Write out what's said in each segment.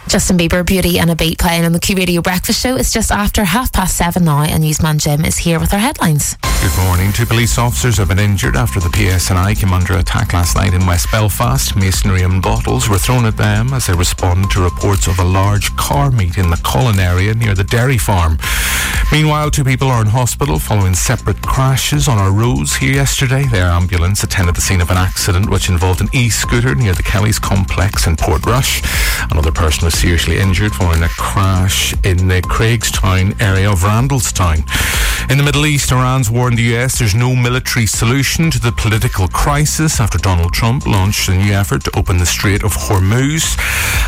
Justin Bieber, Beauty and a Beat, playing on the Q Radio Breakfast Show. It's just after 7:30 now, and Newsman Jim is here with our headlines. Good morning. 2 police officers have been injured after the PSNI came under attack last night in West Belfast. Masonry and bottles were thrown at them as they responded to reports of a large car meet in the Cullen area near the dairy farm. Meanwhile, 2 people are in hospital following separate crashes on our roads here yesterday. Their ambulance attended the scene of an accident which involved an e-scooter near the Kelly's complex in Portrush. Another person was seriously injured following a crash in the Craigstown area of Randallstown. In the Middle East, Iran's warned the US there's no military solution to the political crisis after Donald Trump launched a new effort to open the Strait of Hormuz.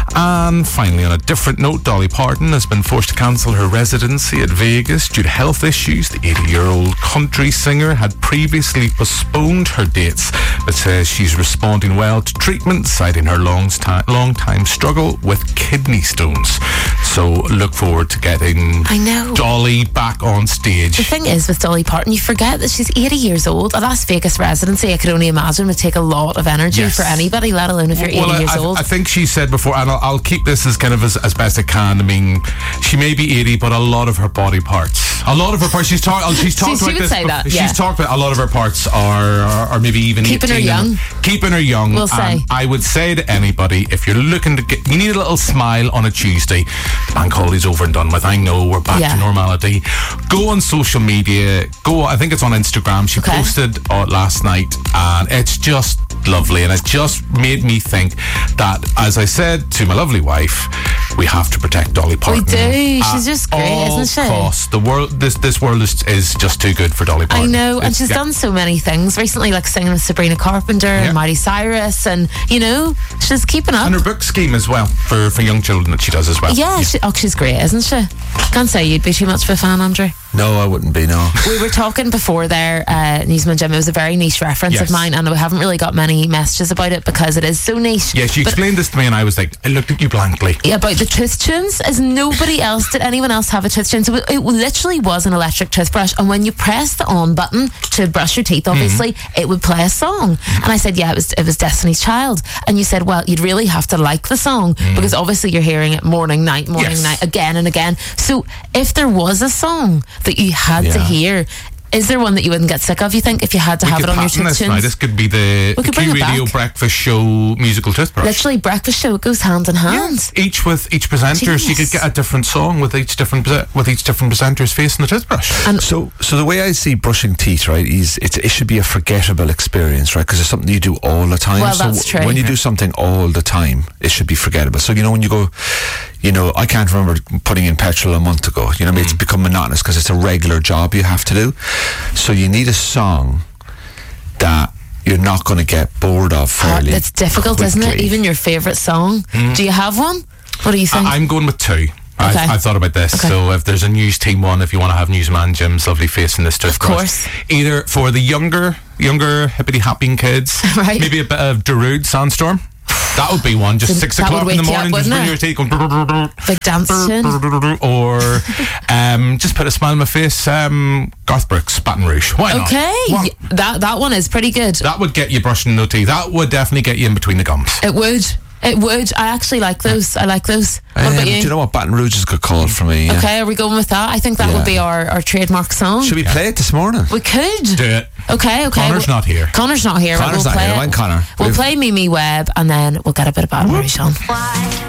And finally, on a different note, Dolly Parton has been forced to cancel her residency at Vegas due to health issues. The 80-year-old country singer had previously postponed her dates, but says she's responding well to treatment, citing her long-time struggle with kidney stones. So look forward to getting Dolly back on stage. The thing is with Dolly Parton, you forget that she's 80 years old. A Las Vegas residency, I could only imagine, would take a lot of energy for anybody, let alone if you're 80 years old. I think she said before, and I'll keep this as kind of as best I can. I mean, she may be 80, but a lot of her body parts, she's talked about this. She's talked about a lot of her parts are maybe even keeping her young. Keeping her young. We'll say. I would say to anybody, if you're looking to you need a little smile on a Tuesday. The bank holiday's over and done with. I know we're back to normality. Go on social media. I think it's on Instagram. She posted last night, and it's just lovely, and it just made me think that, as I said to my lovely wife, we have to protect Dolly Parton. We do. She's just great, isn't she? Cost. The world, this world is just too good for Dolly Parton. I know, and she's done so many things recently, like singing with Sabrina Carpenter and Miley Cyrus, and she's keeping up. And her book scheme as well for young children that she does as well. Yeah. She's great, isn't she? Can't say you'd be too much of a fan, Andrew. No, I wouldn't be, no. We were talking before there, Newsman Jim, it was a very niche reference of mine, and we haven't really got many messages about it because it is so niche. Yeah, she explained this to me and I was like, I looked at you blankly. Yeah, about the tooth tunes. Did anyone else have a tooth tune? So it literally was an electric toothbrush, and when you press the on button to brush your teeth, obviously, it would play a song. And I said, yeah, it was Destiny's Child. And you said, well, you'd really have to like the song because obviously you're hearing it morning, night, again and again. So if there was a song that you had to hear, is there one that you wouldn't get sick of, you think, if you had to have it on your tooth tunes? This could be the Q Radio Breakfast Show musical toothbrush. Literally, Breakfast Show, it goes hand in hand. Yeah, each with each presenter, so you could get a different song with each different presenter's face in the toothbrush. And so the way I see brushing teeth, right, is it should be a forgettable experience, right, because it's something you do all the time. Well, that's true. When you do something all the time, it should be forgettable. So, when you go, I can't remember putting in petrol a month ago. It's become monotonous because it's a regular job you have to do. So you need a song that you're not going to get bored of fairly It's difficult, quickly. isn't it? Even your favourite song. Do you have one? What do you think? I'm going with 2. I've thought about this. So if there's a news team one, if you want to have Newsman Jim's lovely face in this toothbrush, of course, either for the younger hippity hopping kids, right, maybe a bit of Darude Sandstorm. That would be one. Just 6 o'clock in the morning, just bring your teeth going, big dance tune, or just put a smile on my face. Garth Brooks, Baton Rouge. Why not? Okay, that one is pretty good. That would get you brushing no teeth. That would definitely get you in between the gums. It would. I actually like those. I like those. What about you? Do you know what? Baton Rouge is a good call for me. Okay, are we going with that? I think that would be our trademark song. Should we play it this morning? We could. Do it. Okay. Connor's not here. Connor's not here. Connor's not here. I'm Connor. We'll play Mimi Webb, and then we'll get a bit of Baton Rouge on.